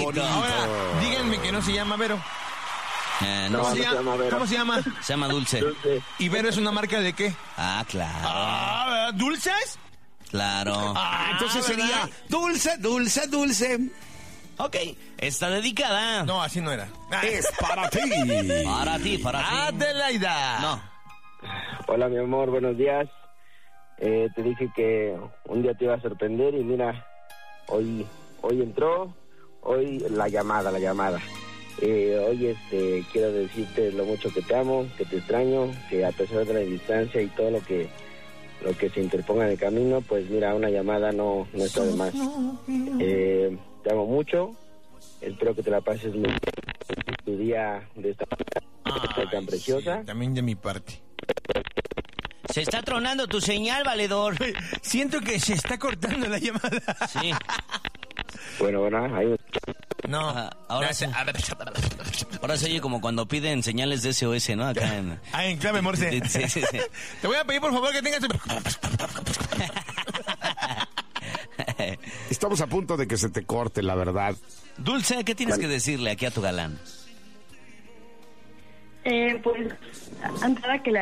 bonito. Ahora, díganme que no se llama Vero. No, ¿Cómo se se llama Vero. ¿Cómo se llama? Se llama Dulce. Dulce. ¿Y Vero es una marca de qué? Ah, claro. ¿Dulces? Claro. Entonces ¿verdad? sería dulce, dulce, dulce. Ok, está dedicada. No, así no era. Es para ti. Para ti. Adelaida. No. Hola, mi amor, buenos días. Te dije que un día te iba a sorprender y mira, hoy entró, hoy la llamada. Hoy quiero decirte lo mucho que te amo, que te extraño, que a pesar de la distancia y todo lo que se interponga en el camino, pues mira, una llamada no está de más. Te amo mucho, espero que te la pases muy bien tu día de esta manera tan preciosa. Sí, también de mi parte. Se está tronando tu señal, valedor. Siento que se está cortando la llamada. Sí. Bueno, ahí... No. Ahora se oye como cuando piden señales de SOS, ¿no? Acá en... En clave Morse. Sí. Te voy a pedir, por favor, que tengas... Estamos a punto de que se te corte, la verdad. Dulce, ¿qué tienes que decirle aquí a tu galán? Pues, antes que le